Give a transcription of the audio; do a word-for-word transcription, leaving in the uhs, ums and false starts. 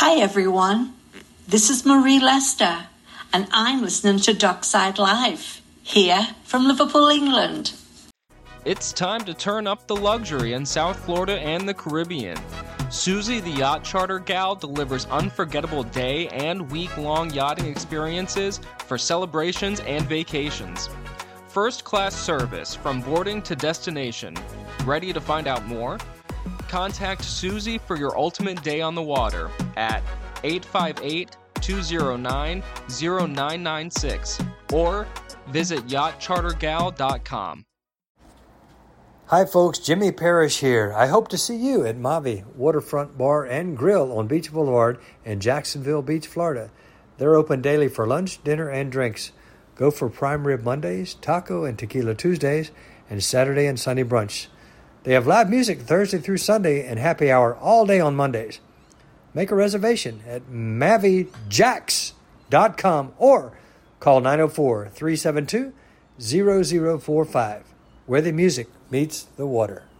Hi everyone, this is Marie Lester and I'm listening to Dockside Live, here from Liverpool, England. It's time to turn up the luxury in South Florida and the Caribbean. Susie the Yacht Charter Gal delivers unforgettable day and week-long yachting experiences for celebrations and vacations. First-class service from boarding to destination. Ready to find out more? Contact Susie for your ultimate day on the water at eight five eight, two zero nine, zero nine nine six or visit yacht charter gal dot com. Hi folks, Jimmy Parrish here. I hope to see you at Mavi Waterfront Bar and Grill on Beach Boulevard in Jacksonville Beach, Florida. They're open daily for lunch, dinner, and drinks. Go for prime rib Mondays, taco and tequila Tuesdays, and Saturday and Sunday brunch. They have live music Thursday through Sunday and happy hour all day on Mondays. Make a reservation at mavi jacks dot com or call nine oh four, three seven two, zero zero four five, where the music meets the water.